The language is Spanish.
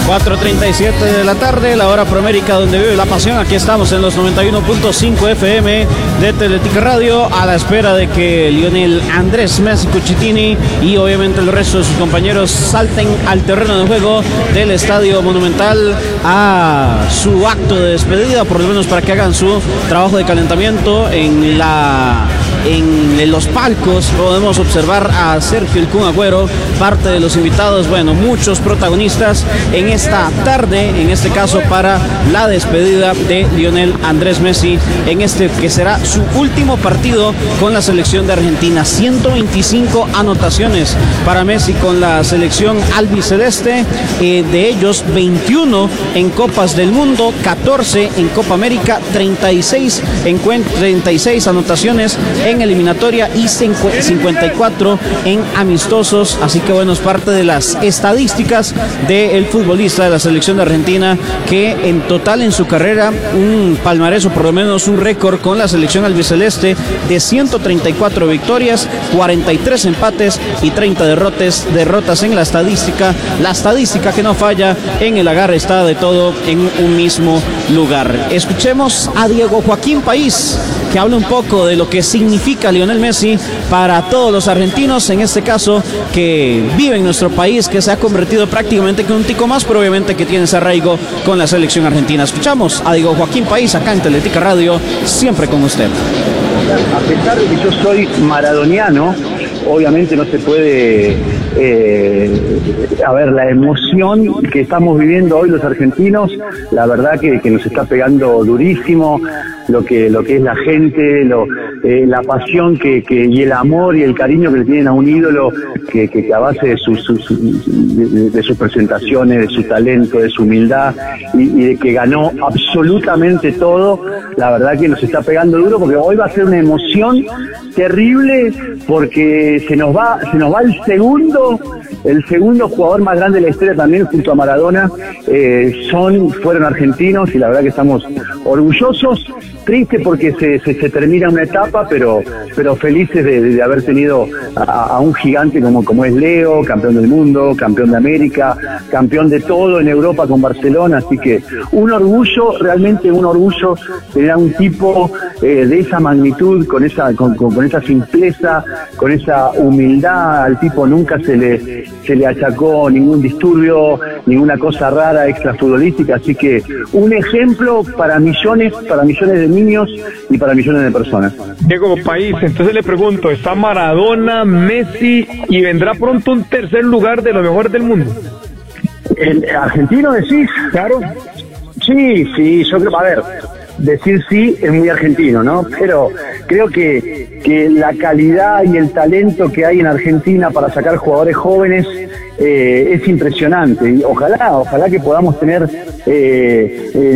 4:37 de la tarde, la hora promérica donde vive la pasión. Aquí estamos en los 91.5 FM de Teletica Radio, a la espera de que Lionel Andrés Messi Cuchitini y obviamente el resto de sus compañeros salten al terreno de juego del Estadio Monumental a su acto de despedida, por lo menos para que hagan su trabajo de calentamiento. En los palcos podemos observar a Sergio El Kun Agüero, parte de los invitados, bueno, muchos protagonistas en esta tarde, en este caso para la despedida de Lionel Andrés Messi en este que será su último partido con la selección de Argentina. 125 anotaciones para Messi con la selección albiceleste, de ellos 21 en Copas del Mundo, 14 en Copa América, 36 anotaciones en eliminatoria y 54 en amistosos. Así que bueno, es parte de las estadísticas del futbolista de la selección de Argentina, que en total en su carrera un palmarés o por lo menos un récord con la selección albiceleste de 134 victorias, 43 empates y 30 derrotas en la estadística que no falla en el agarre, está de todo en un mismo lugar. Escuchemos a Diego Joaquín País, que habla un poco de lo que significa Lionel Messi para todos los argentinos, en este caso que vive en nuestro país, que se ha convertido prácticamente en un tico más, pero obviamente que tiene ese arraigo con la selección argentina. Escuchamos a Diego Joaquín País acá en Teletica Radio, siempre con usted. A pesar de que yo soy maradoniano, obviamente no se puede, la emoción que estamos viviendo hoy los argentinos, la verdad que nos está pegando durísimo, lo que es la gente, la pasión y el amor y el cariño que le tienen a un ídolo que a base de sus presentaciones, de su talento, de su humildad y de que ganó absolutamente todo, la verdad que nos está pegando duro, porque hoy va a ser una emoción terrible, porque se nos va el segundo jugador más grande de la historia también, junto a Maradona. Fueron argentinos y la verdad que estamos orgullosos, triste porque se termina una etapa, pero felices de haber tenido a un gigante como es Leo, campeón del mundo, campeón de América, campeón de todo en Europa con Barcelona. Así que un orgullo, realmente un orgullo tener a un tipo de esa magnitud, con esa simpleza, con esa humildad. Al tipo nunca se le achacó ningún disturbio, ninguna cosa rara extrafutbolística, así que un ejemplo para millones de niños y para millones de personas. Diego País, entonces le pregunto, está Maradona, Messi y vendrá pronto un tercer lugar de los mejores del mundo. ¿El argentino decís? Claro. Sí, yo creo, a ver, decir sí es muy argentino, ¿no? Pero creo que la calidad y el talento que hay en Argentina para sacar jugadores jóvenes es impresionante, y ojalá que podamos tener